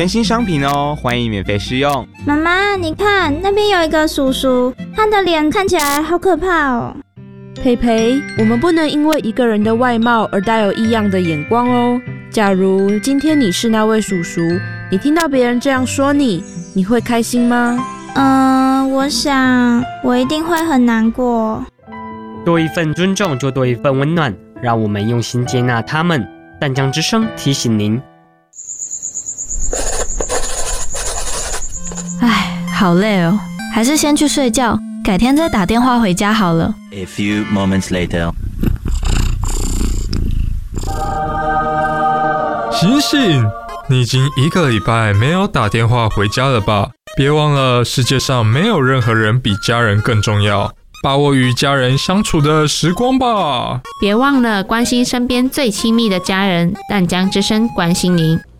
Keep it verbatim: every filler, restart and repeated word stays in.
全新商品哦，欢迎免费试用。 妈妈，你看那边有一个叔叔，他的脸看起来好可怕哦。 培培，我们不能因为一个人的外貌而带有异样的眼光哦。假如今天你是那位叔叔，你听到别人这样说你，你会开心吗？ 嗯，我想我一定会很难过。 多一份尊重就多一份温暖，让我们用心接纳他们。淡江之声提醒您。 唉，好累哦，还是先去睡觉，改天再打电话回家好了。 A few moments later. 醒醒！你已经一个礼拜没有打电话回家了吧？别忘了，世界上没有任何人比家人更重要。把握与家人相处的时光吧。 别忘了关心身边最亲密的家人，淡江之声关心您。